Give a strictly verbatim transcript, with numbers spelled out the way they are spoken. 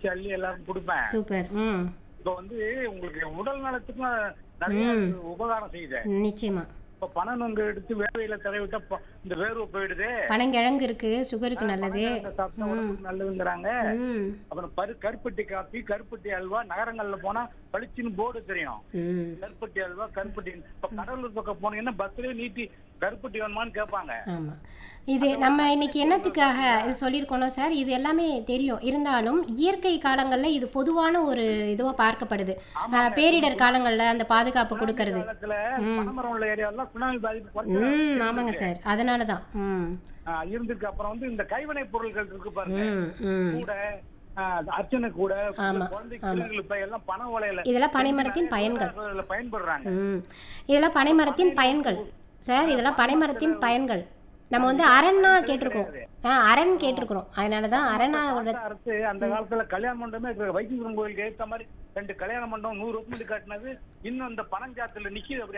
பிரிச்சு அள்ளி எல்லாருக்கும் கொடுப்பேன். சூப்பர். ம். இப்ப வந்து உங்களுக்கு உடல் நலத்துக்கும் நிறைய ம். உபகாரம் செய்யுது. நிச்சயமா. இப்ப பனை நுங்கு எடுத்து வேர்வையில தடவிட்டா ப- இந்த வேர்வை போயிடுது. பனங்கிழங்கு இருக்கு, சுகருக்கு நல்லது. பனங்கிழங்கு சாப்பிட்டா உடம்புக்கு நல்லதுங்கிறாங்க. ம். அப்புறம் பரு கருப்பட்டி காப்பி, கருப்பட்டி அல்வா நகரங்கள்ல போனா பளிச்சுன்னு போர்டு தெரியும். ம். கருப்பட்டி அல்வா, கருப்பட்டி. இப்ப கடலூர் பக்கம் போனீங்கன்னா பஸ்லயே நீட்டி கருப்பட்டி வேணுமான்னு கேட்பாங்க. ஆமா. இது நம்ம இன்னைக்கு என்னத்துக்காக இது சொல்லியிருக்கோம்னா சார், இது எல்லாமே தெரியும். இருந்தாலும் இயற்கை காலங்கள்ல இது பொதுவான ஒரு இதுவா பார்க்கப்படுது. அஹ், பேரிடர் காலங்கள்ல அந்த பாதுகாப்பு கொடுக்கறது. காலத்துல பனைமரம் உள்ள ஏரியாவெல்லாம் சுனாமி பாதிப்பு குறைஞ்ச ம். ஆமாங்க சார். அதனால தான். ம். ஆஹ் இருந்திருக்கு. அப்புறம் வந்து இந்த கைவினை பொருட்கள் இருக்கு பாருங்க. ம். ம். கூட ஆஹ் அர்ச்சனை கூட ஆமா. குழந்தை கிழங்குகள் இப்ப எல்லாம் பனை ஓலையில இதெல்லாம் பனைமரத்தின் பயன்கள். இதுல பயன்படுறாங்க. ம். இதெல்லாம் பனைமரத்தின் பயன்கள் சார். இதெல்லாம் பனைமரத்தின் பயன்கள். நம்ம வந்து அரண்னா கேட்டிருக்கோம். ஆ அரண் கேட்டிருக்கிறோம். அதனால தான் அரணாவோட தாத்தா அறுத்து அந்த காலத்துல கல்யாண மண்டபமே இருக்கு. வைத்தீஸ்வரன் கோயிலுக்கு ஏத்த மாதிரி ரெண்டு கல்யாண மண்டபம் நூறு வருஷம் முன்னாடி காட்டினது இன்னும் இந்த பனஞ்சாத்துல நிக்கிது. அப்படி